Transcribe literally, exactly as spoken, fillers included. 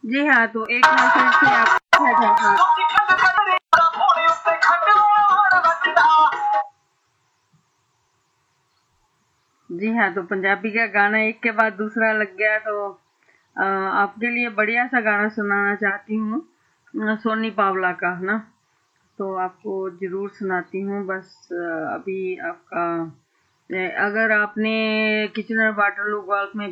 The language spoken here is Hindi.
जी हाँ, तो एक बार फिर से आपका था। जी हाँ, तो पंजाबी का गाना एक के बाद दूसरा लग गया, तो अ, आपके लिए बढ़िया सा गाना सुनाना चाहती हूँ, अ, सोनी पावला का ना। तो आपको ज़रूर सुनाती हूँ। बस अ, अभी आपका अ, अगर आपने किचनर वाटरलू गोल्फ में